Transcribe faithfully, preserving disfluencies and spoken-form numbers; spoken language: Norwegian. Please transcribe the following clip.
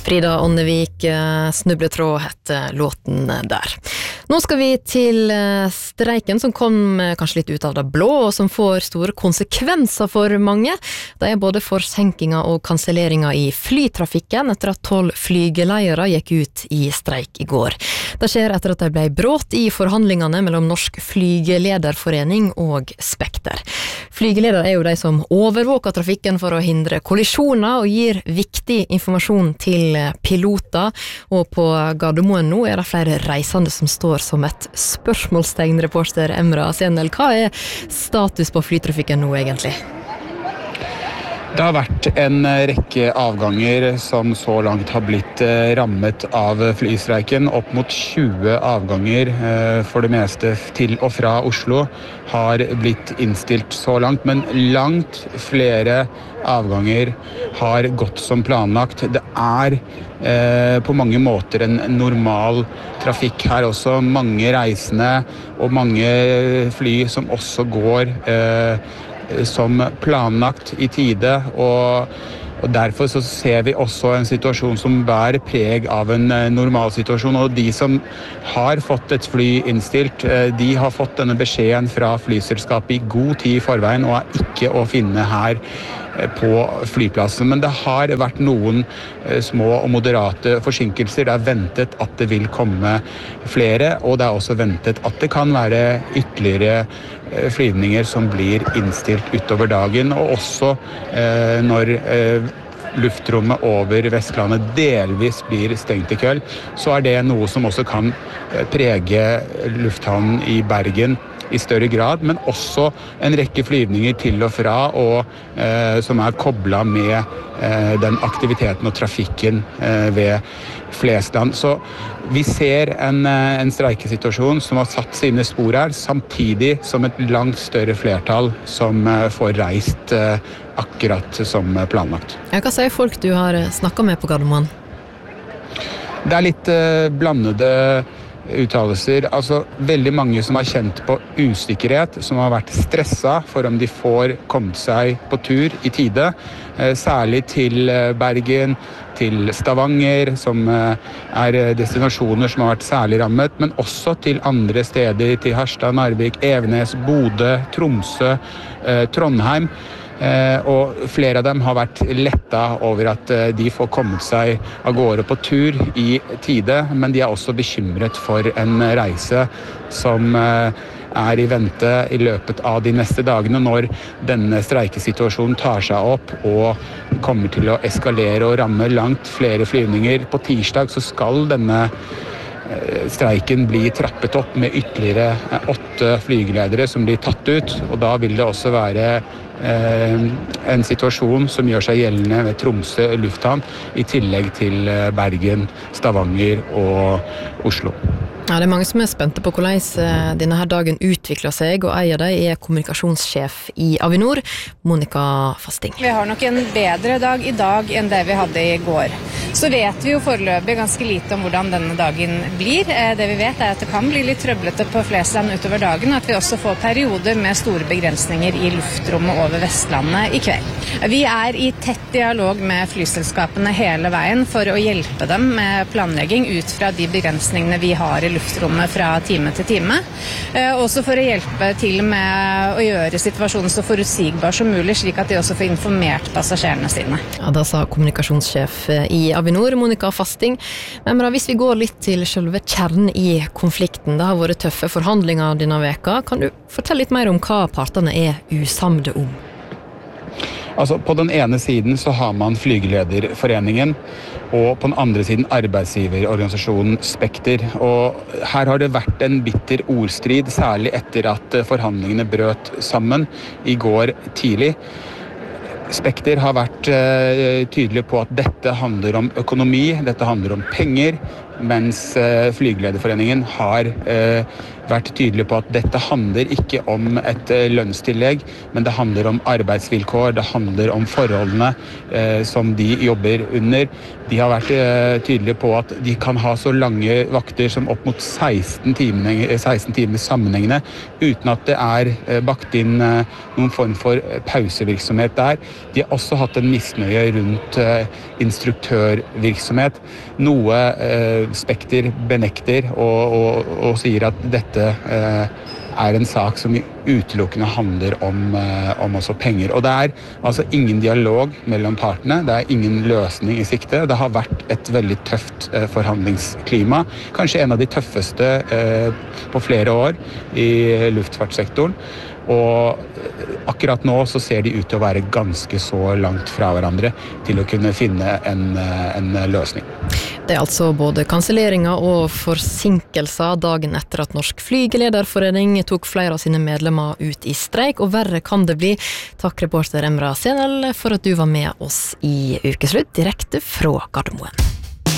Frida Ånnevik, Snubletråd heter låten der. Nå skal vi til streiken som kom kanskje litt ut av det blå, og som får store konsekvenser for mange. Det er både forsinkinger og kanselleringer i flytrafikken etter at tolv flygeleiere gikk ut i streik i går. Det skjer etter at det ble brått i forhandlingene mellom Norsk Flygelederforening og Spekter. Flygeleder er jo de som overvåker trafikken for å hindre kollisjoner og gir viktig informasjon til piloter, og på Gardermoen nå er det flere reisende som står som et spørsmålstegn. Reporter Emra Senel, hva er status på flytrafikken nå egentlig? Det har vært en rekke avganger som så langt har blitt rammet av flystreiken. Opp mot tjue avganger for det meste til og fra Oslo har blitt innstilt så langt, men langt flere avganger har gått som planlagt. Det er eh, på mange måter en normal trafikk her også. Mange reisende og mange fly som også går eh, som planlagt i tide, og, og derfor så ser vi også en situasjon som bærer preg av en normal situasjon, og de som har fått et fly innstilt, de har fått denne beskjeden fra flyselskapet i god tid i forveien og er ikke å finne her på flyplassen, men det har vært noen små og moderate forsinkelser. Det er ventet at det vil komme flere, og det er også ventet at det kan være ytterligere flyvninger som blir innstilt utover dagen, og også eh, når eh, luftrommet over Vestlandet delvis blir stengt i kveld, så er det noe som også kan prege lufthavnen i Bergen i større grad, men også en rekke flyvninger til og fra, og, eh, som er koblet med eh, den aktiviteten og trafikken eh, ved Flesland. Så vi ser en, en streikesituasjon som har satt sine spor her, samtidig som et langt større flertall som eh, får reist eh, akkurat som planlagt. Ja, hva sier folk du har snakket med på Gardermoen? Det er litt eh, blandede uttalelser. Altså veldig mange som har kjent på usikkerhet, som har vært stresset for om de får kommet seg på tur i tide, eh, særlig til Bergen, til Stavanger, som eh, er destinasjoner som har vært særlig rammet, men også til andre steder, til Harstad, Narvik, Evenes, Bodø, Tromsø, eh, Trondheim. Eh, og flere av dem har vært letta over at eh, de får kommet seg av gårde på tur i tide, men de er også bekymret for en reise som eh, er i vente i løpet av de neste dagene, når denne streikesituasjonen tar seg opp og kommer til å eskalere og ramme langt flere flyvninger. På tirsdag så skal denne streiken blir trappet opp med ytterligere åtte flygeledere som blir tatt ut, og da vil det også være eh, en situasjon som gjør seg gjeldende ved Tromsø lufthavn, i tillegg til Bergen, Stavanger og Oslo. Ja, det er mange som er spente på hvordan denne her dagen utvikler seg, og en av dem er kommunikasjonssjef i Avinor, Monica Fasting. Vi har nok en bedre dag i dag enn det vi hadde i går. Så vet vi jo foreløpig ganske lite om hvordan denne dagen blir. Det vi vet er at det kan bli litt trøblete på Flesland utover dagen, og at vi også får perioder med store begrensninger i luftrommet over Vestlandet i kveld. Vi er i tett dialog med flyselskapene hele veien for å hjelpe dem med planlegging ut fra de begrensningene vi har i luftrommet fra time til time. Også for å hjelpe til med å gjøre situasjonen så forutsigbar som mulig, slik at de også får informert passasjerene sine. Ja, da sa kommunikasjonssjef i Avinor, Monica Fasting. Men hvis vi går litt til selve kjernen i konflikten, det har vært tøffe forhandlinger denne veka. Kan du fortelle litt mer om hva partene er usamde om? Altså, på den ene siden så har man Flygelederforeningen, og på den andre siden arbeidsgiverorganisasjonen Spekter. Og her har det vært en bitter ordstrid, særlig etter at forhandlingene brøt sammen i går tidlig. Spekter har vært eh, tydelig på at dette handler om økonomi, dette handler om penger. mens Flygelederforeningen har vært tydelig på at dette handler ikke om et lønnstillegg, men det handler om arbeidsvilkår, det handler om forholdene som de jobber under. De har vært tydelige på at de kan ha så lange vakter som opp mot seksten timer, seksten timer sammenhengende, uten at det er bakt inn noen form for pausevirksomhet der. De har også hatt en misnøye rundt instruktørvirksomhet, noe Spekter benekter og, og, og sier at dette er en sak som utelukkende handler om, om også penger. Og det er altså ingen dialog mellom partene, det er ingen løsning i sikte. Det har vært et veldig tøft forhandlingsklima, kanskje en av de tøffeste på flere år i luftfartssektoren. Og akkurat nå så ser de ut til å være ganske så langt fra hverandre til å kunne finne en, en løsning. Det er altså både kanselleringer og forsinkelser dagen etter at Norsk Flygelederforening tok flere av sine medlemmer ut i streik, og verre kan det bli. Takk reporter Emra Senel for at du var med oss i Ukeslutt direkte fra Gardermoen.